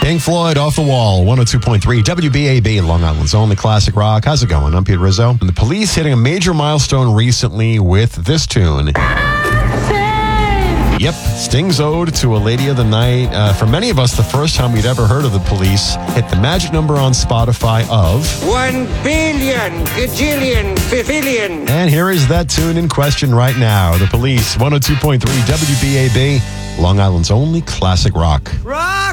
Pink Floyd, Off the Wall, 102.3 WBAB, Long Island's only classic rock. How's it going? I'm Pete Rizzo. And the Police hitting a major milestone recently with this tune. Yep, Sting's ode to a lady of the night. For many of us, the first time we'd ever heard of the Police hit the magic number on Spotify of 1 billion, gajillion, fifillion. And here is that tune in question right now. The Police, 102.3 WBAB, Long Island's only classic rock. Rock!